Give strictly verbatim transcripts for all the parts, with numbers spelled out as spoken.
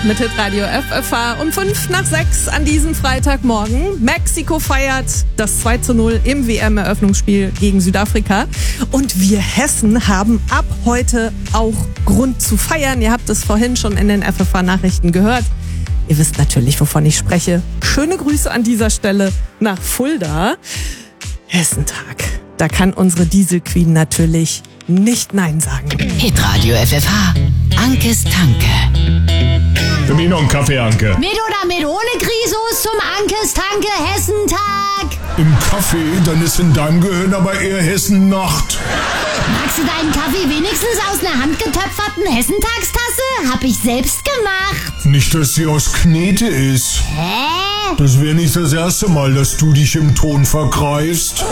mit Hitradio F F H um fünf nach sechs an diesem Freitagmorgen. Mexiko feiert das zwei zu null im W M-Eröffnungsspiel gegen Südafrika. Und wir Hessen haben ab heute auch Grund zu feiern. Ihr habt es vorhin schon in den F F H-Nachrichten gehört. Ihr wisst natürlich, wovon ich spreche. Schöne Grüße an dieser Stelle nach Fulda. Hessentag. Da kann unsere Diesel-Queen natürlich nicht Nein sagen. Hitradio F F H. Ankes Tanke. Für mich noch einen Kaffee, Anke. Mit oder mit ohne Grisus zum Ankes Tanke Hessentag. Im Kaffee? Dann ist in deinem Gehirn aber eher Hessen-Nacht. Magst du deinen Kaffee wenigstens aus einer handgetöpferten Hessentagstasse? Hab ich selbst gemacht. Nicht, dass sie aus Knete ist. Hä? Das wäre nicht das erste Mal, dass du dich im Ton vergreifst.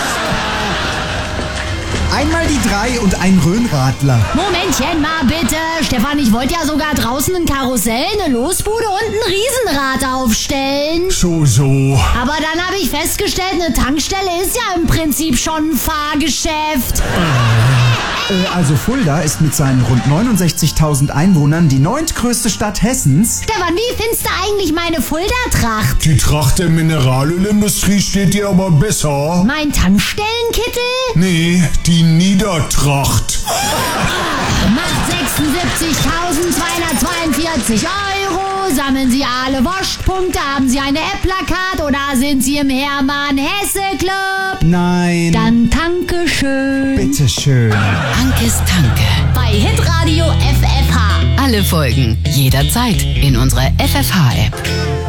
Einmal die drei und ein Rhönradler. Momentchen mal bitte. Stefan, ich wollte ja sogar draußen ein Karussell, eine Losbude und ein Riesenrad aufstellen. So, so. Aber dann habe ich festgestellt, eine Tankstelle ist ja im Prinzip schon ein Fahrgeschäft. Äh, also Fulda ist mit seinen rund neunundsechzigtausend Einwohnern die neuntgrößte Stadt Hessens. Stefan, wie findest du eigentlich meine Fulda-Tracht? Die Tracht der Mineralölindustrie steht dir aber besser. Mein Tankstellenkittel? Nee, die Niedertracht. Macht sechsundsiebzigtausendzweihundertzweiundvierzig Euro. Sammeln Sie alle Wurstpunkte? Haben Sie eine App-Plakat oder sind Sie im Hermann-Hesse-Club? Nein. Dann danke schön. Bitteschön. Ankes Tanke. Bei Hitradio F F H. Alle Folgen jederzeit in unserer F F H-App.